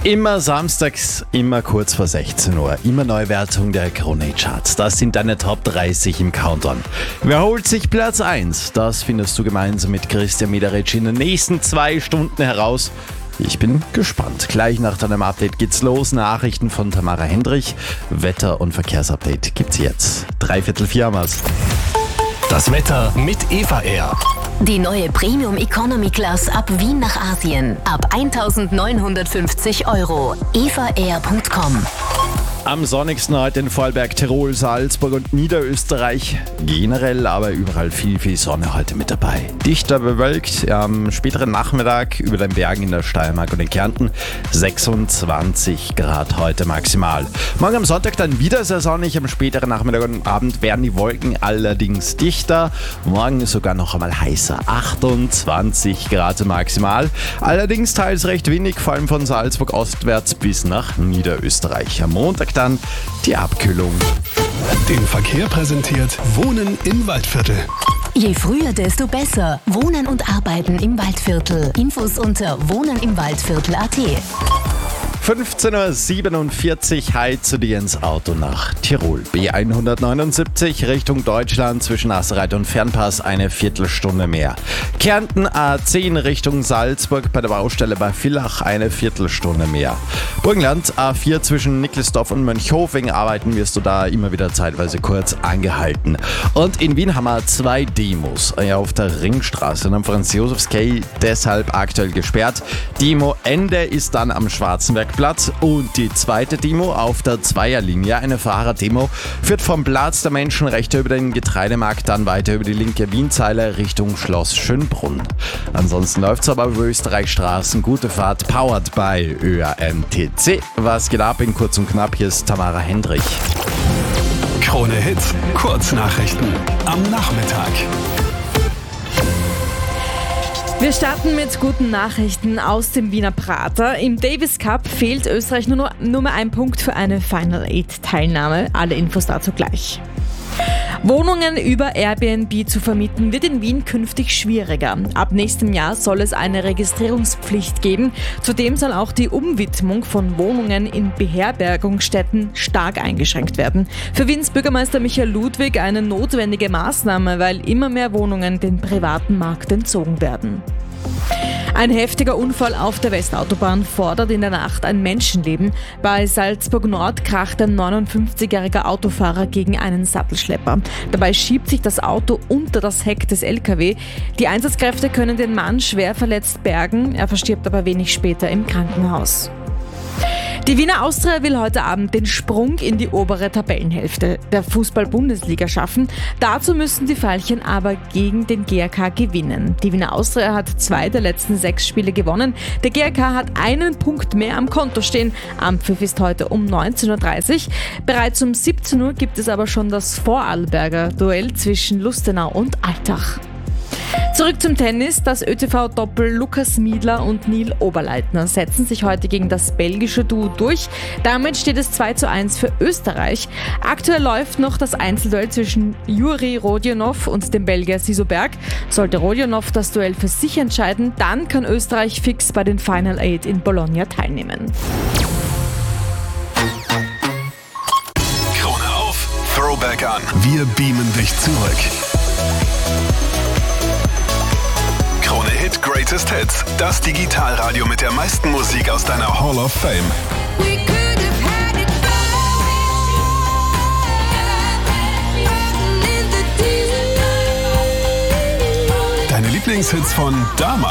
Immer samstags, immer kurz vor 16 Uhr. Immer neue Wertung der Krone-Charts. Das sind deine Top 30 im Countdown. Wer holt sich Platz 1? Das findest du gemeinsam mit Christian Mederitsch in den nächsten 2 Stunden heraus. Ich bin gespannt. Gleich nach deinem Update geht's los. Nachrichten von Tamara Hendrich. Wetter- und Verkehrsupdate gibt's jetzt. 3/4 haben wir's. Das Wetter mit Eva Air. Die neue Premium Economy Class ab Wien nach Asien. Ab 1.950 €. evaair.com. Am sonnigsten heute in Vorarlberg, Tirol, Salzburg und Niederösterreich. Generell aber überall viel Sonne heute mit dabei. Dichter bewölkt, am späteren Nachmittag über den Bergen in der Steiermark und in Kärnten 26 Grad heute maximal. Morgen am Sonntag dann wieder sehr sonnig, am späteren Nachmittag und Abend werden die Wolken allerdings dichter. Morgen sogar noch einmal heißer, 28 Grad maximal. Allerdings teils recht windig, vor allem von Salzburg ostwärts bis nach Niederösterreich. Am Montag dann die Abkühlung. Den Verkehr präsentiert Wohnen im Waldviertel. Je früher, desto besser. Wohnen und Arbeiten im Waldviertel. Infos unter wohnenimwaldviertel.at. 15.47 Uhr, hi zu dir ins Auto nach Tirol. B179 Richtung Deutschland zwischen Asereit und Fernpass eine Viertelstunde mehr. Kärnten A10 Richtung Salzburg bei der Baustelle bei Villach eine Viertelstunde mehr. Burgenland A4 zwischen Nickelsdorf und Mönchhof, wegen Arbeiten wirst du da immer wieder zeitweise kurz angehalten. Und in Wien haben wir 2 Demos auf der Ringstraße und am Franz-Josefs-Quai, deshalb aktuell gesperrt. Demo Ende ist dann am Schwarzenbergplatz und die zweite Demo auf der Zweierlinie, eine Fahrraddemo, führt vom Platz der Menschenrechte über den Getreidemarkt dann weiter über die linke Wienzeile Richtung Schloss Schönbrunn. Ansonsten läuft's aber über Österreichstraßen, gute Fahrt, powered by ÖAMTC. Was geht ab in kurz und knapp, hier ist Tamara Hendrich. Krone Hits, Kurznachrichten am Nachmittag. Wir starten mit guten Nachrichten aus dem Wiener Prater. Im Davis Cup fehlt Österreich nur mehr ein Punkt für eine Final 8 Teilnahme. Alle Infos dazu gleich. Wohnungen über Airbnb zu vermieten wird in Wien künftig schwieriger. Ab nächstem Jahr soll es eine Registrierungspflicht geben. Zudem soll auch die Umwidmung von Wohnungen in Beherbergungsstätten stark eingeschränkt werden. Für Wiens Bürgermeister Michael Ludwig eine notwendige Maßnahme, weil immer mehr Wohnungen den privaten Markt entzogen werden. Ein heftiger Unfall auf der Westautobahn fordert in der Nacht ein Menschenleben. Bei Salzburg Nord kracht ein 59-jähriger Autofahrer gegen einen Sattelschlepper. Dabei schiebt sich das Auto unter das Heck des LKW. Die Einsatzkräfte können den Mann schwer verletzt bergen. Er verstirbt aber wenig später im Krankenhaus. Die Wiener Austria will heute Abend den Sprung in die obere Tabellenhälfte der Fußball-Bundesliga schaffen. Dazu müssen die Veilchen aber gegen den GAK gewinnen. Die Wiener Austria hat 2 der letzten 6 Spiele gewonnen. Der GAK hat einen Punkt mehr am Konto stehen. Ampfiff ist heute um 19.30 Uhr. Bereits um 17 Uhr gibt es aber schon das Vorarlberger Duell zwischen Lustenau und Altach. Zurück zum Tennis. Das ÖTV-Doppel Lukas Miedler und Neil Oberleitner setzen sich heute gegen das belgische Duo durch. Damit steht es 2:1 für Österreich. Aktuell läuft noch das Einzelduell zwischen Juri Rodionov und dem Belgier Siso Berg. Sollte Rodionov das Duell für sich entscheiden, dann kann Österreich fix bei den Final 8 in Bologna teilnehmen. Krone auf, Throwback an. Wir beamen dich zurück. Krone Hit Greatest Hits, das Digitalradio mit der meisten Musik aus deiner Hall of Fame. Deine Lieblingshits von damals.